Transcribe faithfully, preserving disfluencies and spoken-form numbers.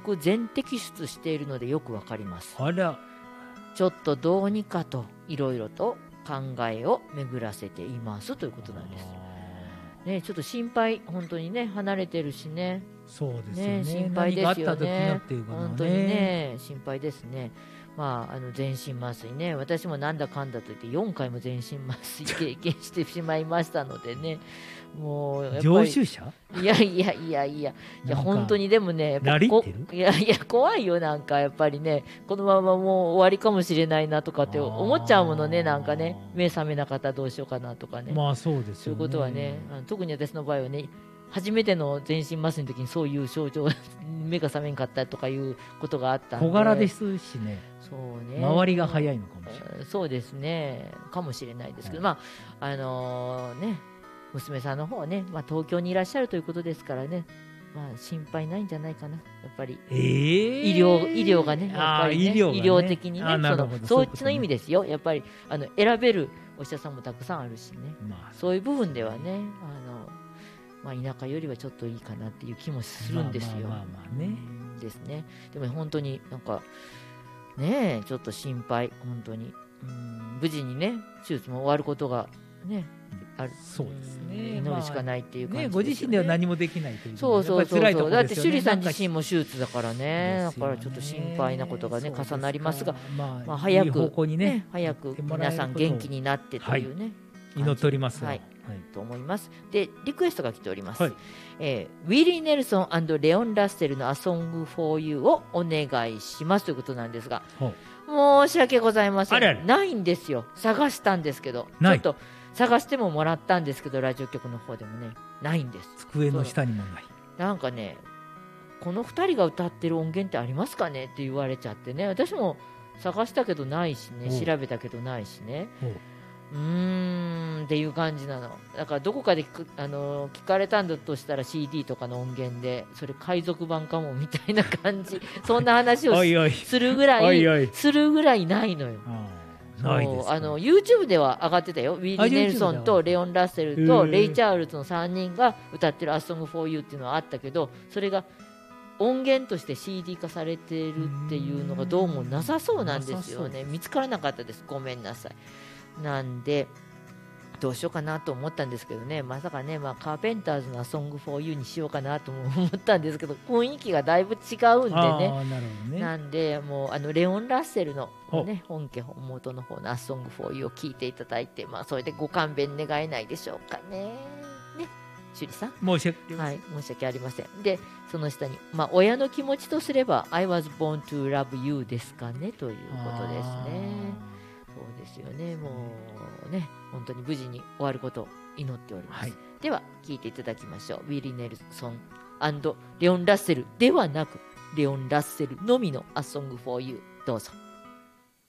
く全摘出しているのでよくわかります。 あら、 ちょっとどうにかといろいろと考えを巡らせていますということなんです。ね、ちょっと心配、本当にね、離れてるしね。 そうですよね。 ね、心配ですよ何があった時のねっていうことはね。 本当にね、心配ですね。まあ、あの全身麻酔ね、私もなんだかんだと言ってよんかいも全身麻酔経験してしまいましたのでね、もうやっぱり常習者いやいやいやいや、いやなんか本当にでもね、 ラリってるこいやいや怖いよ、なんかやっぱりね、このままもう終わりかもしれないなとかって思っちゃうものね、なんかね、目覚めなかったらどうしようかなとかね、 まあそうですよね。 そういうことはね、あの特に私の場合はね、初めての全身麻酔の時にそういう症状目が覚めんかったとかいうことがあったんで、 小柄ですしね、 そうね、 回りが早いのかもしれない。 そうですね、かもしれないですけど、 はいまああのね、娘さんの方はね、まあ、東京にいらっしゃるということですからね、まあ、心配ないんじゃないかな、やっぱり、 えー、 医療医療がね、やっぱりね、 あー医療がね医療的にね、 あーなそのるほどそっちの意味ですよ、やっぱりあの選べるお医者さんもたくさんあるしね、 まあそういう部分ではね、あのまあ、田舎よりはちょっといいかなっていう気もするんですよ。 まあまあまあまあねうんですね。でも本当になんかねえ、ちょっと心配、本当に、うん無事にね手術も終わることがね、ある、 そうですね、 うん祈るしかないっていう感じね、 ですよね。 ご自身では何もできないというそうそうそうやっぱり辛いとこそう。だってろですよね。 趣里さんなんか自身も手術だからね。だからちょっと心配なことがね重なりますが、まあ早くいい方向にねね早く皆さん元気になってというね。 祈っておりますはい、 はいと思います。でリクエストが来ております。 はいえーウィリー・ネルソン&レオン・ラッセルの「A Song for You」をお願いしますということなんですが、 ほう申し訳ございません。 あれあれないんですよ。探したんですけど、ちないょっと探してももらったんですけど、ラジオ局の方でもねないんです。 机の下にもない。 なんかね、このふたりが歌ってる音源ってありますかねって言われちゃってね、私も探したけどないしね、 おう調べたけどないしね、 ほううーんっていう感じなの。だからどこかで聞くあの聞かれたんだとしたら シーディー とかの音源で、それ海賊版かもみたいな感じ、そんな話をおいおいするぐらおいおいいするぐらいないのよ。 あーないですか。 あの YouTube では上がってたよ。ウィリー・ネルソンとレオン・ラッセルとレイ・チャールズのさんにんが歌ってる「A Song for You」っていうのはあったけど、それが音源として シーディー 化されてるっていうのがどうもなさそうなんですよね。見つからなかったです。ごめんなさい。なんでどうしようかなと思ったんですけどね、まさかね、まあ、カーペンターズの「A Song for You」にしようかなとも思ったんですけど、雰囲気がだいぶ違うんでね。 あーなるほどね。 なんでもうあのレオン・ラッセルの、 おね、本家本元の方の「A Song for You」を聞いていただいて、まあ、それでご勘弁願えないでしょうかね。ね、趣里さん、 申し訳ありません。 はい、申し訳ありません。でその下に、まあ、親の気持ちとすれば「I was born to love you」ですかねということですね。そうですよね、もうね、本当に無事に終わることを祈っております。 はい、 では聞いていただきましょう。ウィリー・ネルソン&レオン・ラッセルではなく、レオン・ラッセルのみの「A Song for You」どうぞ。